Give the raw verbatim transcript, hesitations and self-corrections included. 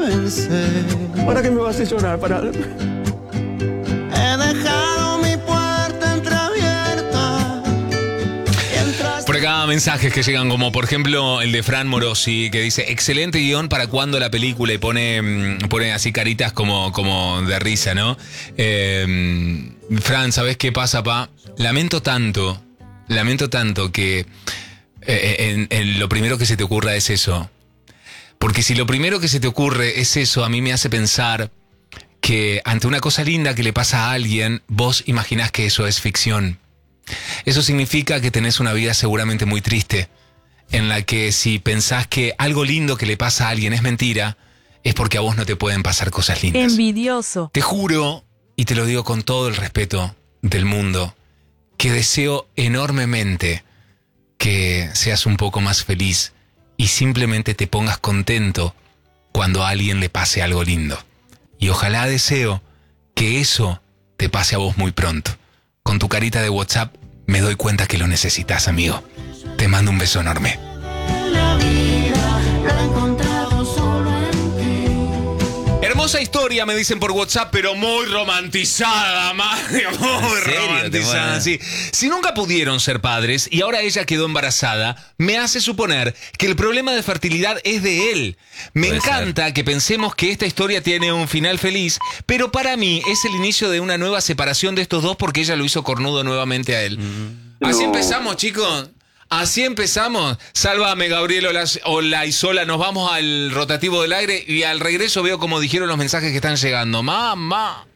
pensé. ¿Para qué me vas a llorar? Para... He dejado mi puerta entreabierta. Por acá mensajes que llegan como por ejemplo el de Fran Morosi que dice excelente guión para cuando la película y pone, pone así caritas como, como de risa, ¿no? Eh, Fran, ¿sabés qué pasa, pa? Lamento tanto, lamento tanto que eh, en, en lo primero que se te ocurra es eso. Porque si lo primero que se te ocurre es eso, a mí me hace pensar que ante una cosa linda que le pasa a alguien, vos imaginás que eso es ficción. Eso significa que tenés una vida seguramente muy triste, en la que si pensás que algo lindo que le pasa a alguien es mentira, es porque a vos no te pueden pasar cosas lindas. Envidioso. Te juro, y te lo digo con todo el respeto del mundo, que deseo enormemente que seas un poco más feliz y simplemente te pongas contento cuando a alguien le pase algo lindo. Y ojalá deseo que eso te pase a vos muy pronto. Con tu carita de WhatsApp me doy cuenta que lo necesitas, amigo. Te mando un beso enorme. La vida la he encontrado solo en ti. Hermosa historia, me dicen por WhatsApp, pero muy romantizada, Mario. Muy romantizada, sí. Si nunca pudieron ser padres y ahora ella quedó embarazada, me hace suponer que el problema de fertilidad es de él. Me Puede encanta ser. que pensemos que esta historia tiene un final feliz, pero para mí es el inicio de una nueva separación de estos dos porque ella lo hizo cornudo nuevamente a él. Mm. Así No. empezamos, chicos. Así empezamos. Sálvame, Gabriel Olaizola. Nos vamos al rotativo del aire y al regreso veo como dijeron los mensajes que están llegando. Mamá.